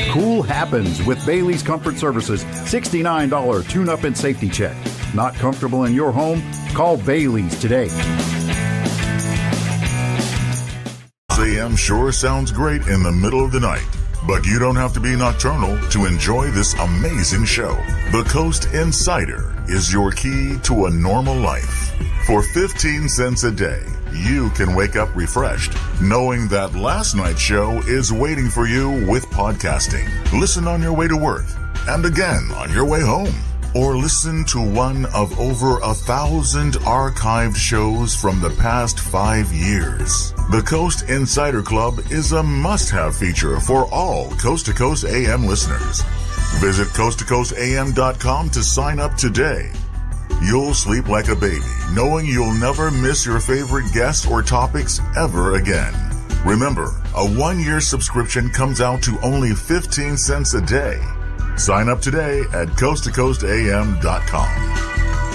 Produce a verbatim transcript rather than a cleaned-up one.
Cool happens with Bailey's Comfort Services sixty-nine dollars tune-up and safety check. Not comfortable in your home? Call Bailey's today. A M sure sounds great in the middle of the night, but you don't have to be nocturnal to enjoy this amazing show. The Coast Insider is your key to a normal life. For fifteen cents a day, you can wake up refreshed, knowing that last night's show is waiting for you with podcasting. Listen on your way to work, and again on your way home. Or listen to one of over a thousand archived shows from the past five years. The Coast Insider Club is a must-have feature for all Coast to Coast A M listeners. Visit coast to coast a m dot com to sign up today. You'll sleep like a baby, knowing you'll never miss your favorite guests or topics ever again. Remember, a one-year subscription comes out to only fifteen cents a day. Sign up today at coast to coast a m dot com.